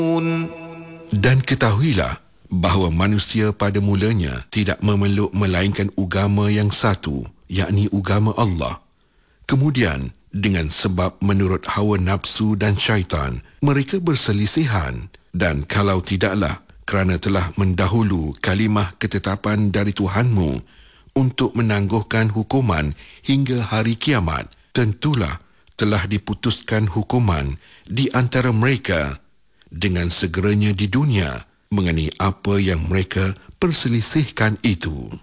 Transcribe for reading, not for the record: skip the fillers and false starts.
Dan ketahuilah bahawa manusia pada mulanya tidak memeluk melainkan agama yang satu, yakni agama Allah. Kemudian, dengan sebab menurut hawa nafsu dan syaitan, mereka berselisihan. Dan kalau tidaklah kerana telah mendahulu kalimah ketetapan dari Tuhanmu untuk menangguhkan hukuman hingga hari kiamat, tentulah telah diputuskan hukuman di antara mereka dengan segeranya di dunia mengenai apa yang mereka perselisihkan itu.